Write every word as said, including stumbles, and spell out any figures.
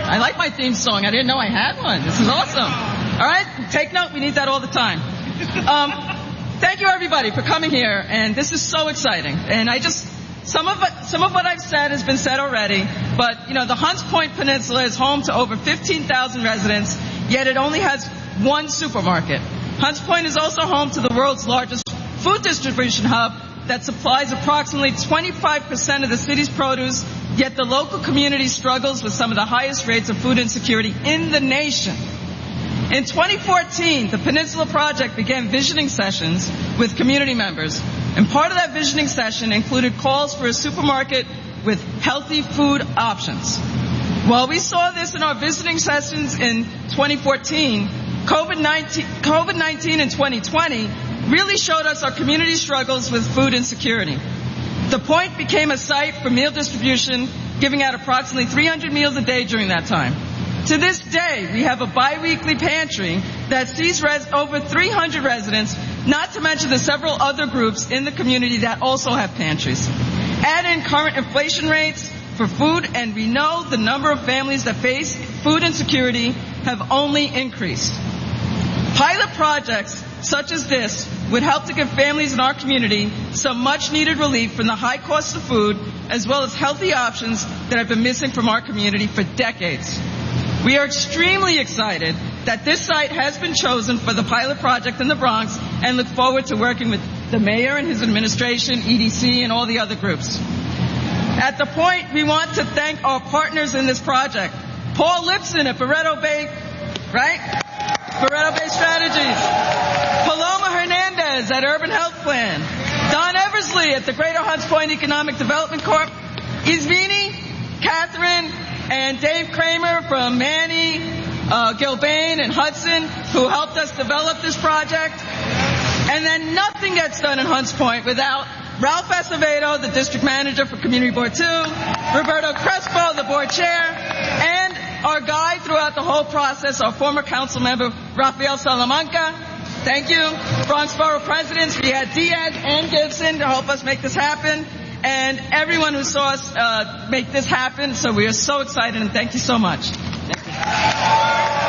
I like my theme song. I didn't know I had one. This is awesome. All right? Take note. We need that all the time. Um, thank you, everybody, for coming here. And this is so exciting. And I just, some of it, some of what I've said has been said already. But, you know, the Hunts Point Peninsula is home to over fifteen thousand residents, yet it only has one supermarket. Hunts Point is also home to the world's largest food distribution hub that supplies approximately twenty-five percent of the city's produce, yet the local community struggles with some of the highest rates of food insecurity in the nation. In twenty fourteen, the Peninsula Project began visioning sessions with community members, and part of that visioning session included calls for a supermarket with healthy food options. While we saw this in our visiting sessions in twenty fourteen, COVID nineteen in twenty twenty really showed us our community struggles with food insecurity. The Point became a site for meal distribution, giving out approximately three hundred meals a day during that time. To this day, we have a bi-weekly pantry that sees res- over three hundred residents, not to mention the several other groups in the community that also have pantries. Add in current inflation rates for food, and we know the number of families that face food insecurity have only increased. Pilot projects such as this would help to give families in our community some much-needed relief from the high cost of food, as well as healthy options that have been missing from our community for decades. We are extremely excited that this site has been chosen for the pilot project in the Bronx and look forward to working with the mayor and his administration, E D C, and all the other groups. At the Point, we want to thank our partners in this project. Paul Lipson at Barreto Bay, right? Barreto Bay Strategies. Paloma Hernandez at Urban Health Plan. Don Eversley at the Greater Hunts Point Economic Development Corp. Izvini, Catherine, and Dave Kramer from Manny, uh, Gilbane, and Hudson, who helped us develop this project. And then nothing gets done in Hunts Point without Ralph Acevedo, the District Manager for Community Board two, Roberto Crespo, the Board Chair, and our guide throughout the whole process, our former council member, Rafael Salamanca. Thank you. Bronx Borough Presidents, we had Diaz and Gibson to help us make this happen, and everyone who saw us uh, make this happen. So we are so excited, and thank you so much. Thank you.